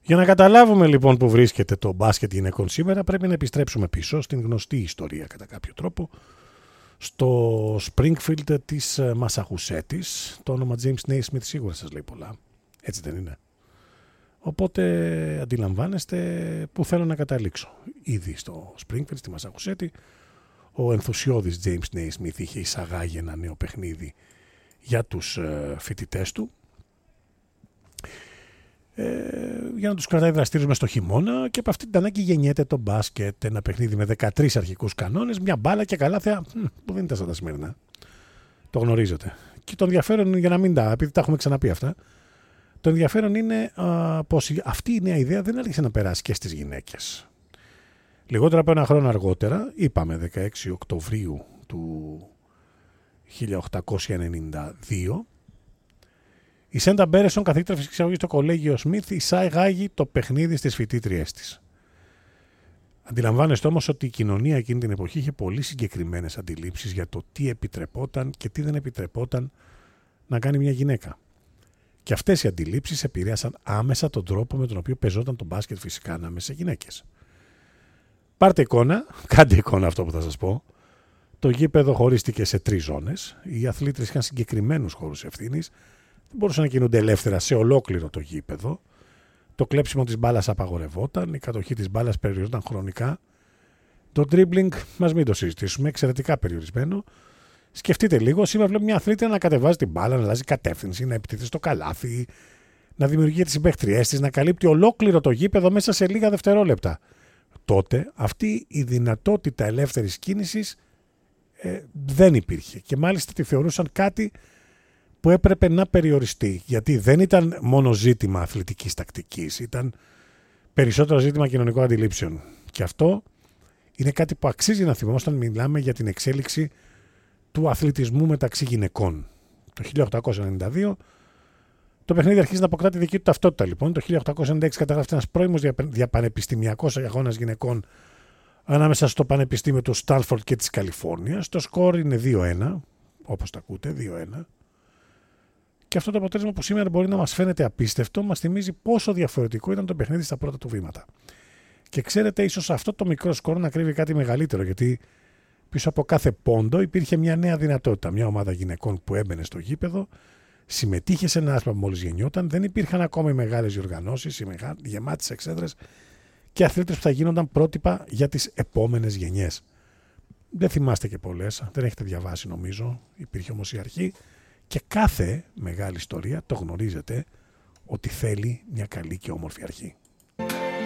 Για να καταλάβουμε λοιπόν που βρίσκεται το μπάσκετ γυναικών σήμερα, πρέπει να επιστρέψουμε πίσω στην γνωστή ιστορία κατά κάποιο τρόπο, στο Springfield της Μασαχουσέτης. Το όνομα James Naismith σίγουρα σας λέει πολλά, έτσι δεν είναι? Οπότε αντιλαμβάνεστε που θέλω να καταλήξω. Ήδη στο Springfield, στη Μασαχουσέτη, ο ενθουσιώδης James Naismith είχε εισαγάγει ένα νέο παιχνίδι για τους φοιτητές του, για να τους κρατάει δραστήριους μες στο χειμώνα, και από αυτή την ανάγκη γεννιέται το μπάσκετ, ένα παιχνίδι με 13 αρχικούς κανόνες, μια μπάλα και καλάθια που δεν ήταν σαν τα σημερινά. Το γνωρίζετε. Και το ενδιαφέρον, για να μην επειδή τα έχουμε ξαναπεί αυτά, το ενδιαφέρον είναι πως αυτή η νέα ιδέα δεν άρχισε να περάσει και στις γυναίκες. Λιγότερο από ένα χρόνο αργότερα, είπαμε 16 Οκτωβρίου του 1892, η Σέντα Μπέρεσον, καθηγήτρια φυσικής αγωγής στο κολέγιο Σμιθ, εισάγει το παιχνίδι στις φοιτήτριές της. Αντιλαμβάνεστε όμως ότι η κοινωνία εκείνη την εποχή είχε πολύ συγκεκριμένες αντιλήψεις για το τι επιτρεπόταν και τι δεν επιτρεπόταν να κάνει μια γυναίκα. Και αυτές οι αντιλήψεις επηρέασαν άμεσα τον τρόπο με τον οποίο παίζονταν το μπάσκετ φυσικά ανάμεσα σε γυναίκες. Πάρτε εικόνα, κάντε εικόνα αυτό που θα σας πω. Το γήπεδο χωρίστηκε σε 3 ζώνες. Οι αθλήτρες είχαν συγκεκριμένους χώρους ευθύνης. Δεν μπορούσαν να κινούνται ελεύθερα σε ολόκληρο το γήπεδο. Το κλέψιμο της μπάλας απαγορευόταν. Η κατοχή της μπάλας περιοριζόταν χρονικά. Το dribbling, μας μην το συζητήσουμε, εξαιρετικά περιορισμένο. Σκεφτείτε λίγο, σήμερα βλέπουμε μια αθλήτρια να κατεβάζει την μπάλα, να αλλάζει κατεύθυνση, να επιτίθεται στο καλάθι, να δημιουργεί τις συμπαίχτριές της, να καλύπτει ολόκληρο το γήπεδο μέσα σε λίγα δευτερόλεπτα. Τότε αυτή η δυνατότητα ελεύθερης κίνησης δεν υπήρχε, και μάλιστα τη θεωρούσαν κάτι που έπρεπε να περιοριστεί, γιατί δεν ήταν μόνο ζήτημα αθλητικής τακτικής, ήταν περισσότερο ζήτημα κοινωνικών αντιλήψεων. Και αυτό είναι κάτι που αξίζει να θυμόμαστε όταν μιλάμε για την εξέλιξη του αθλητισμού μεταξύ γυναικών. Το 1892 το παιχνίδι αρχίζει να αποκτά τη δική του ταυτότητα, λοιπόν. Το 1896 καταγράφεται ένας πρώιμος διαπανεπιστημιακός αγώνας γυναικών ανάμεσα στο Πανεπιστήμιο του Στάνφορντ και της Καλιφόρνιας. Το σκορ είναι 2-1, όπως το ακούτε, 2-1. Και αυτό το αποτέλεσμα που σήμερα μπορεί να μας φαίνεται απίστευτο, μας θυμίζει πόσο διαφορετικό ήταν το παιχνίδι στα πρώτα του βήματα. Και ξέρετε, ίσως αυτό το μικρό σκορ να κρύβει κάτι μεγαλύτερο, γιατί πίσω από κάθε πόντο υπήρχε μια νέα δυνατότητα. Μια ομάδα γυναικών που έμπαινε στο γήπεδο, συμμετείχε σε ένα άθλημα που μόλις γεννιόταν, δεν υπήρχαν ακόμη μεγάλες διοργανώσεις, γεμάτες εξέδρες και αθλήτες που θα γίνονταν πρότυπα για τις επόμενες γενιές. Δεν θυμάστε και πολλές, δεν έχετε διαβάσει νομίζω, υπήρχε όμως η αρχή, και κάθε μεγάλη ιστορία το γνωρίζετε ότι θέλει μια καλή και όμορφη αρχή.